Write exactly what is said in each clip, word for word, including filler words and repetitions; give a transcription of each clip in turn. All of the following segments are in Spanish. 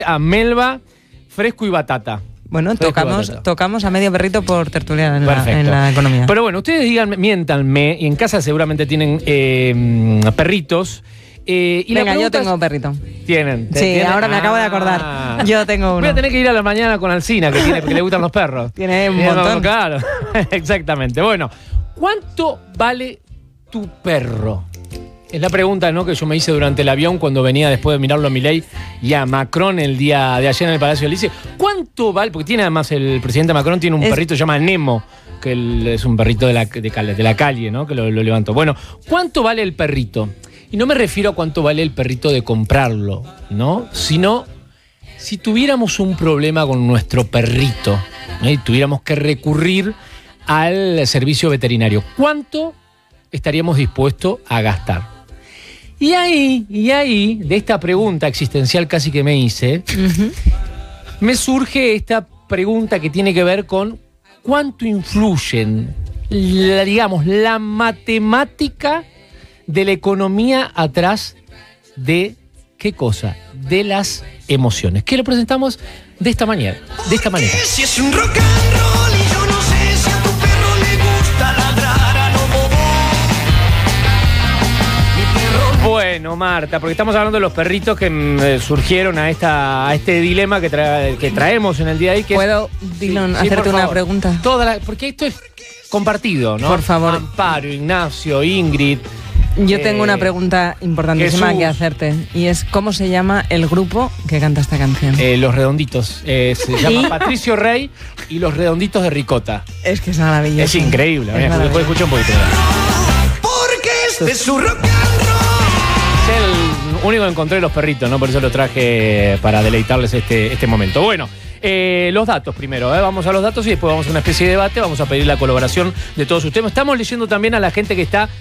A Melba, fresco y batata. Bueno, Fresco tocamos, batata. tocamos a medio perrito por tertuliana en la, en la economía. Pero bueno, ustedes díganme, miéntanme, y en casa seguramente tienen eh, perritos. Eh, y Venga, la yo tengo es, perrito. ¿Tienen? Sí, ¿tienen? ahora me ah, acabo de acordar. Yo tengo uno. Voy a tener que ir a la mañana con Alcina, que, tiene, que le gustan los perros. Tiene un montón. Claro, exactamente. Bueno, ¿cuánto vale tu perro? Es la pregunta, ¿no?, que yo me hice durante el avión cuando venía después de mirarlo a Milei y a Macron el día de ayer en el Palacio del Elíseo. ¿Cuánto vale? Porque tiene además el presidente Macron tiene un es... perrito que se llama Nemo, que el, es un perrito de la, de, de la calle, ¿no?, que lo, lo levantó. Bueno, ¿cuánto vale el perrito? Y no me refiero a cuánto vale el perrito de comprarlo, ¿no? Sino si tuviéramos un problema con nuestro perrito, ¿no?, y tuviéramos que recurrir al servicio veterinario, ¿cuánto estaríamos dispuestos a gastar? Y ahí, y ahí, de esta pregunta existencial casi que me hice, uh-huh. me surge esta pregunta que tiene que ver con cuánto influyen, la, digamos, la matemática de la economía atrás de, ¿qué cosa? De las emociones. Que lo presentamos de esta manera, de esta manera. Si es un rock and roll y yo no sé si a tu perro le gusta ladrar a lo bobo. Bueno, Marta, porque estamos hablando de los perritos que eh, surgieron a esta a este dilema que, tra que traemos en el día de hoy. Que ¿Puedo, Dylan, sí, hacerte sí, una pregunta? Toda la, porque esto es compartido, ¿no? Por favor. Amparo, Ignacio, Ingrid. Yo eh, tengo una pregunta importantísima Jesús. que hacerte. Y es, ¿cómo se llama el grupo que canta esta canción? Eh, los Redonditos. Eh, se llama Patricio Rey y los Redonditos de Ricota. Es que es maravilloso. Es increíble. Es después escucha un poquito. Porque este es su rock and roll. Es el único que encontré de los perritos, ¿no? Por eso lo traje para deleitarles este, este momento. Bueno, eh, los datos primero, ¿eh? Vamos a los datos y después vamos a una especie de debate. Vamos a pedir la colaboración de todos ustedes. Estamos leyendo también a la gente que está,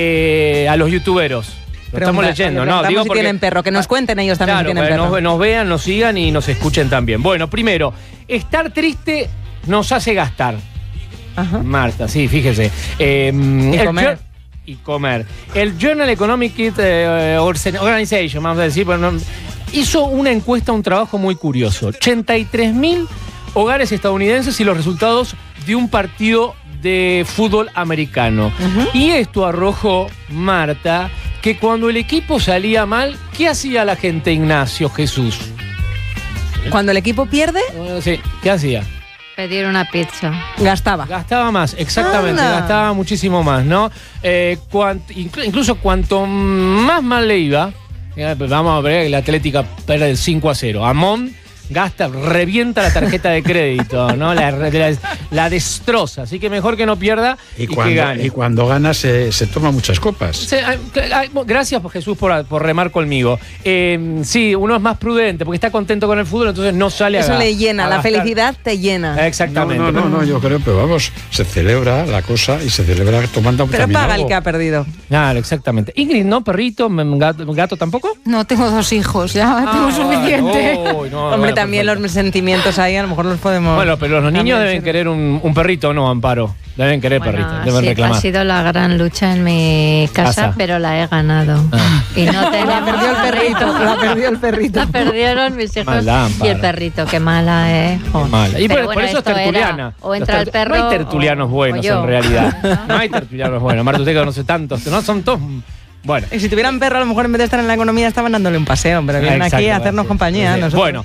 eh, a los youtuberos. Lo Pero estamos una, leyendo, ¿no? Digo si porque tienen perro, que nos cuenten ellos también claro, si tienen perro. Nos, nos vean, nos sigan y nos escuchen también. Bueno, primero, estar triste nos hace gastar. Ajá. Marta, sí, fíjese. Eh, y el comer. Y comer. El Journal Economic eh, Organization, vamos a decir, bueno, hizo una encuesta, un trabajo muy curioso. ochenta y tres mil hogares estadounidenses y los resultados de un partido de fútbol americano. Uh-huh. Y esto arrojó, Marta, que cuando el equipo salía mal, ¿qué hacía la gente, Ignacio, Jesús? ¿Cuando el equipo pierde? Bueno, sí, ¿qué hacía? Pedir una pizza. Gastaba. Gastaba más, exactamente, Anda. gastaba muchísimo más, ¿no? Eh, cuant, incluso cuanto más mal le iba, eh, vamos a ver, la Atlética pierde cinco a cero. Amón gasta, revienta la tarjeta de crédito, ¿no? La, la, la destroza, así que mejor que no pierda y, y cuando, que gane. Y cuando gana se, se toma muchas copas. Se, gracias, Jesús, por, por remar conmigo. Eh, sí, uno es más prudente porque está contento con el fútbol, entonces no sale Eso a le llena, a la gastar. felicidad te llena. Exactamente. No, no, no, no, yo creo, pero vamos, se celebra la cosa y se celebra tomando Pero también paga algo. el que ha perdido. Claro, exactamente. Ingrid, ¿no? ¿Perrito? ¿Gato, gato tampoco? No, tengo dos hijos, ya Ah, tengo suficiente. Vale. Uy, no, Hombre, bueno, también perfecto. los sentimientos ahí a lo mejor los podemos... Bueno, pero los niños deben sirve. querer un, un perrito, ¿no, Amparo? Deben querer Bueno, perrito, ha deben sido- reclamar. Ha sido la gran lucha en mi casa, Casa. pero la he ganado. Ah. Y no tenemos La perdió el perrito, la perdió el perrito. La perdieron mis hijos Maldad, y el Amparo. perrito, qué mala, ¿eh? Jo. Mala. Y por, Pero por bueno, eso es esto era, tertuliana. o entra Los el perro No hay tertulianos o- buenos o yo. en realidad. No hay tertulianos buenos. Marta, usted que conoce tantos. No son todos. Bueno. Y si tuvieran perro, a lo mejor en vez de estar en la economía estaban dándole un paseo, pero vienen aquí a Exactamente. hacernos compañía. Sí. Nosotros. Bueno,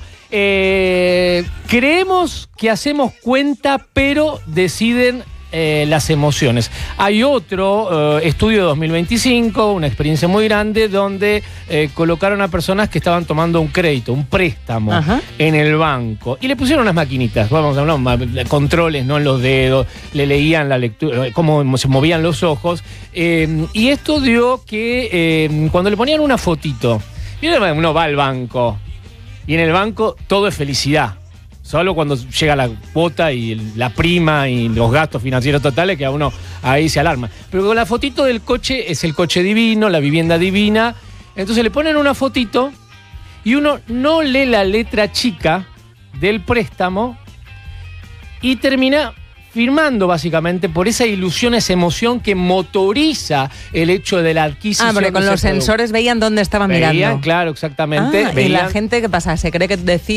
eh, creemos que hacemos cuenta, pero deciden eh, las emociones. Hay otro eh, estudio de dos mil veinticinco, una experiencia muy grande, donde eh, colocaron a personas que estaban tomando un crédito, un préstamo Ajá. en el banco y le pusieron unas maquinitas, vamos a hablar, ma- controles, ¿no? En los dedos, le leían la lectura, cómo se movían los ojos, eh, y esto dio que eh, cuando le ponían una fotito, ¿vieron? Uno va al banco y en el banco todo es felicidad. Solo cuando llega la cuota y la prima y los gastos financieros totales que a uno ahí se alarma. Pero con la fotito del coche es el coche divino, la vivienda divina. Entonces le ponen una fotito y uno no lee la letra chica del préstamo y termina firmando básicamente por esa ilusión, esa emoción que motoriza el hecho de la adquisición. Ah, porque con de los ese producto. sensores veían dónde estaban Veían, mirando. claro, exactamente. Ah, y veían, la gente, ¿qué pasa? ¿Se cree que decía